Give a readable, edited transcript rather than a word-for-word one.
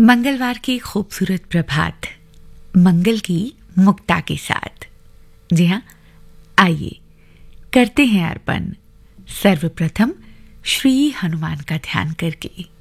मंगलवार की खूबसूरत प्रभात मंगल की मुक्ता के साथ। जी हाँ, आइए करते हैं अर्पण सर्वप्रथम श्री हनुमान का ध्यान करके।